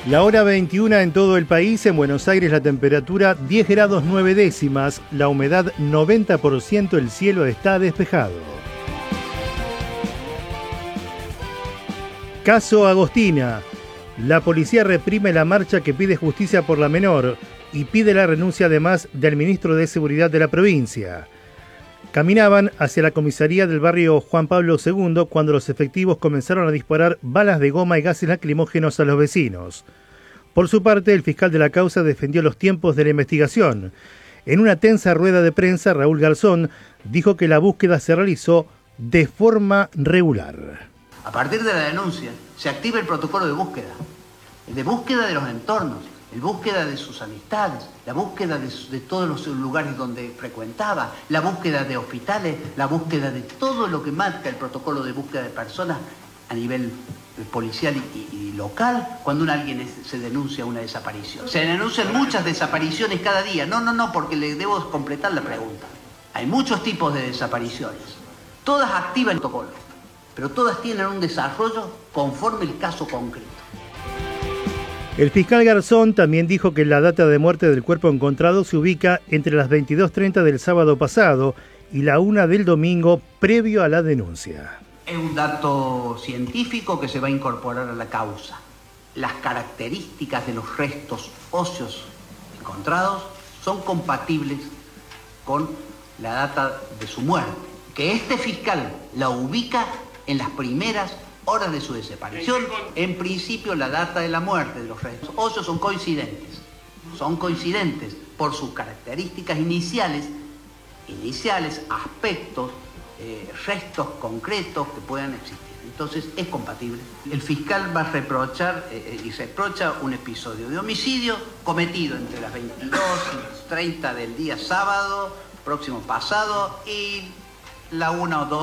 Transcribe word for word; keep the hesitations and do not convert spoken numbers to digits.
La hora veintiuna en todo el país. En Buenos Aires la temperatura diez grados nueve décimas, la humedad noventa por ciento, el cielo está despejado. Caso Agostina. La policía reprime la marcha que pide justicia por la menor y pide la renuncia además del ministro de Seguridad de la provincia. Caminaban hacia la comisaría del barrio Juan Pablo segundo cuando los efectivos comenzaron a disparar balas de goma y gases lacrimógenos a los vecinos. Por su parte, el fiscal de la causa defendió los tiempos de la investigación. En una tensa rueda de prensa, Raúl Garzón dijo que la búsqueda se realizó de forma regular. A partir de la denuncia, se activa el protocolo de búsqueda, el de búsqueda de los entornos, el búsqueda de sus amistades, la búsqueda de, de todos los lugares donde frecuentaba, la búsqueda de hospitales, la búsqueda de todo lo que marca el protocolo de búsqueda de personas a nivel policial y, y local cuando un alguien es, se denuncia una desaparición. Se denuncian muchas desapariciones cada día. No, no, no, porque le debo completar la pregunta. Hay muchos tipos de desapariciones. Todas activan el protocolo, pero todas tienen un desarrollo conforme el caso concreto. El fiscal Garzón también dijo que la data de muerte del cuerpo encontrado se ubica entre las veintidós treinta del sábado pasado y la una del domingo previo a la denuncia. Es un dato científico que se va a incorporar a la causa. Las características de los restos óseos encontrados son compatibles con la data de su muerte, que este fiscal la ubica en las primeras horas de su desaparición. En principio, la data de la muerte de los restos óseos son coincidentes. Son coincidentes por sus características iniciales, iniciales, aspectos, eh, restos concretos que puedan existir. Entonces, es compatible. El fiscal va a reprochar eh, y reprocha un episodio de homicidio cometido entre las veintidós y treinta del día sábado, próximo pasado, y la una o dos